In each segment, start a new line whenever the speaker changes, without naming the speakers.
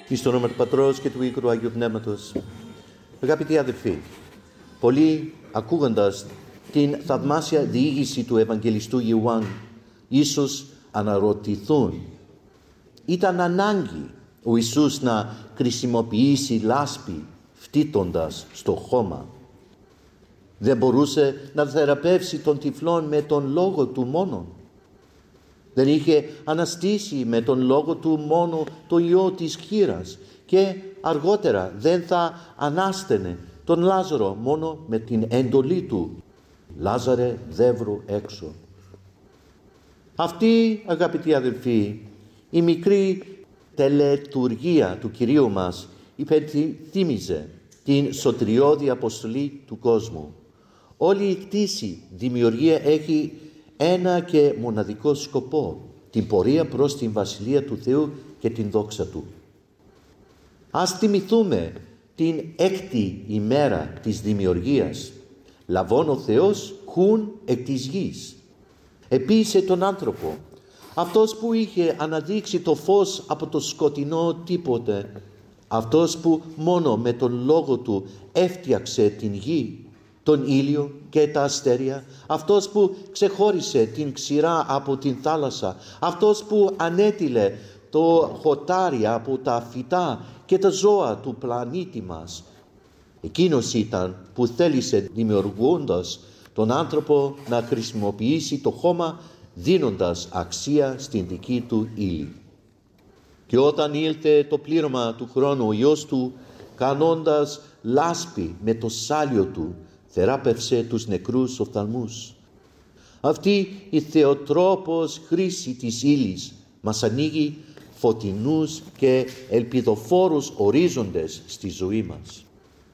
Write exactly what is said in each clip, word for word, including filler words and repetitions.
Εις το όνομα του Πατρός και του Υιού και του Αγίου Πνεύματος. Αγαπητοί αδελφοί, πολλοί ακούγοντας την θαυμάσια διήγηση του Ευαγγελιστού Ιωάννου ίσως αναρωτηθούν, ήταν ανάγκη ο Ιησούς να χρησιμοποιήσει λάσπη φτύτοντας στο χώμα? Δεν μπορούσε να θεραπεύσει τον τυφλόν με τον λόγο του μόνο? Δεν είχε αναστήσει με τον λόγο του μόνο το ιό της χήρας και αργότερα δεν θα ανάστενε τον Λάζαρο μόνο με την εντολή του? Λάζαρε, δεύρου έξω. Αυτή, αγαπητοί αδελφοί, η μικρή τελετουργία του Κυρίου μας υπενθύμιζε την σωτηριώδη αποστολή του κόσμου. Όλη η κτήση δημιουργία έχει ένα και μοναδικό σκοπό, την πορεία προς την Βασιλεία του Θεού και την δόξα Του. Ας θυμηθούμε την έκτη ημέρα της δημιουργίας. Λαβών ο Θεός χουν εκ της γης. Επίησε τον άνθρωπο, αυτός που είχε αναδείξει το φως από το σκοτεινό τίποτε, αυτός που μόνο με τον λόγο Του έφτιαξε την γη, τον ήλιο και τα αστέρια, αυτός που ξεχώρισε την ξηρά από την θάλασσα, αυτός που ανέτειλε το χωτάρι από τα φυτά και τα ζώα του πλανήτη μας. Εκείνος ήταν που θέλησε, δημιουργώντας τον άνθρωπο, να χρησιμοποιήσει το χώμα, δίνοντας αξία στην δική του ύλη. Και όταν ήλθε το πλήρωμα του χρόνου, ο Υιός Του, κάνοντας λάσπη με το σάλιο Του, θεράπευσε τους νεκρούς οφθαλμούς. Αυτή η θεοτρόπος χρήση της ύλης μας ανοίγει φωτεινούς και ελπιδοφόρους ορίζοντες στη ζωή μας.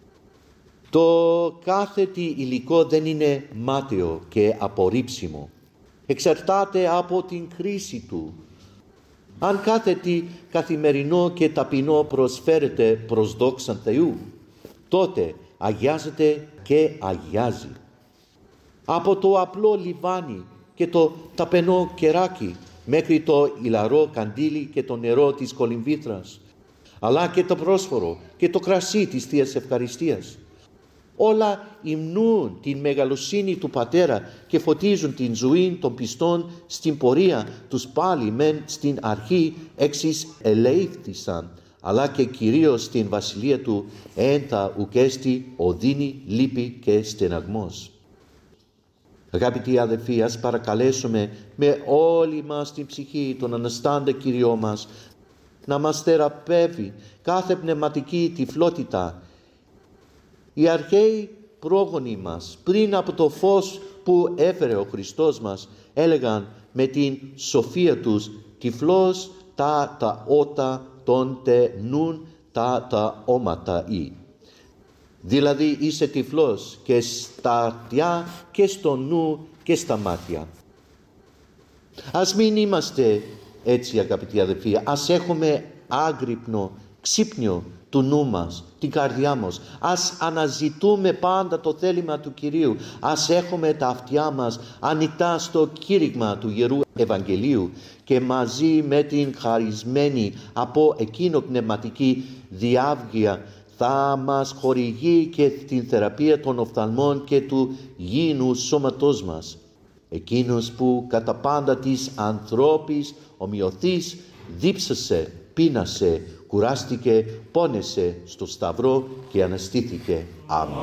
Το κάθε τι υλικό δεν είναι μάταιο και απορρίψιμο. Εξαρτάται από την χρήση του. Αν κάθε τι καθημερινό και ταπεινό προσφέρεται προς δόξαν Θεού, τότε αγιάζεται και αγιάζει. Από το απλό λιβάνι και το ταπεινό κεράκι μέχρι το ηλαρό καντήλι και το νερό της κολυμβήθρας, αλλά και το πρόσφορο και το κρασί της Θείας Ευχαριστίας. Όλα υμνούν την μεγαλοσύνη του Πατέρα και φωτίζουν την ζωή των πιστών στην πορεία τους. Πάλι μεν στην αρχή εξής ελέγχθησαν, αλλά και κυρίως στην Βασιλεία Του έντα ουκέστη οδύνη, λύπη και στεναγμός. Αγαπητοί αδελφοί, ας παρακαλέσουμε με όλη μας την ψυχή τον Αναστάντα Κύριό μας να μας θεραπεύει κάθε πνευματική τυφλότητα. Οι αρχαίοι πρόγονοι μας, πριν από το φως που έφερε ο Χριστός μας, έλεγαν με την σοφία τους, τυφλός τα τα ότα των τε νουν τα τα όματα ή. Δηλαδή είσαι τυφλός και στα αυτιά και στο νου και στα μάτια. Ας μην είμαστε έτσι, αγαπητοί αδελφοί, ας έχουμε άγρυπνο ξύπνιο του νου μας, την καρδιά μας. Ας αναζητούμε πάντα το θέλημα του Κυρίου. Ας έχουμε τα αυτιά μας ανοιχτά στο κήρυγμα του Ιερού Ευαγγελίου και μαζί με την χαρισμένη από εκείνο πνευματική διάβγεια θα μας χορηγεί και την θεραπεία των οφθαλμών και του γήινου σώματός μας. Εκείνος που κατά πάντα της ανθρώπης ομοιωθής δίψασε, πείνασε, κουράστηκε, πόνεσε στο σταυρό και αναστήθηκε. Αμήν.